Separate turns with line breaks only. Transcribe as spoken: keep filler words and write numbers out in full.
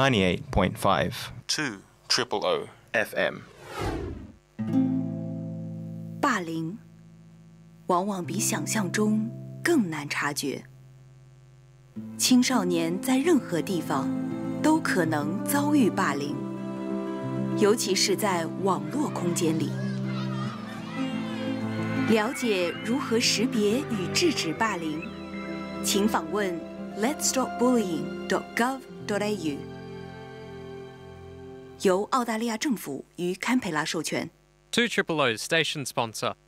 ninety-eight point five
two triple O
F M。
霸凌往往比想象中更难察觉。青少年在任何地方都可能遭遇霸凌，尤其是在网络空间里。了解如何识别与制止霸凌，请访问 lets stop bullying dot gov dot a u， 由澳大利亚政府与堪培拉授权。
two triple O's station sponsor.